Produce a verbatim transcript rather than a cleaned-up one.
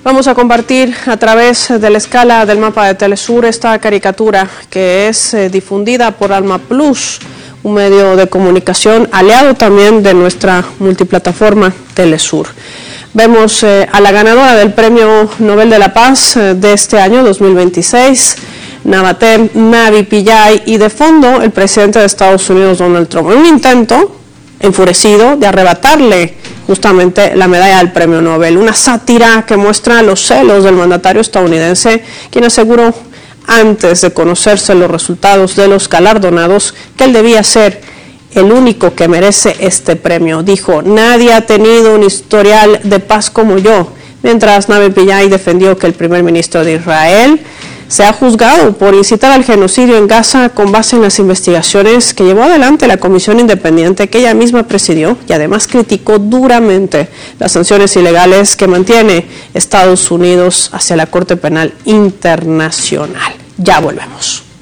Vamos a compartir a través de la escala del mapa de Telesur esta caricatura que es eh, difundida por Alma Plus, un medio de comunicación aliado también de nuestra multiplataforma Telesur. Vemos eh, a la ganadora del Premio Nobel de la Paz eh, de este año dos mil veintiséis, Navatem Navi Pillay, y de fondo el presidente de Estados Unidos, Donald Trump, en un intento enfurecido de arrebatarle justamente la medalla del Premio Nobel, una sátira que muestra los celos del mandatario estadounidense, quien aseguró antes de conocerse los resultados de los galardonados que él debía ser el único que merece este premio. Dijo: nadie ha tenido un historial de paz como yo, mientras Navi Pillay defendió que el primer ministro de Israel se ha juzgado por incitar al genocidio en Gaza con base en las investigaciones que llevó adelante la comisión independiente que ella misma presidió, y además criticó duramente las sanciones ilegales que mantiene Estados Unidos hacia la Corte Penal Internacional. Ya volvemos.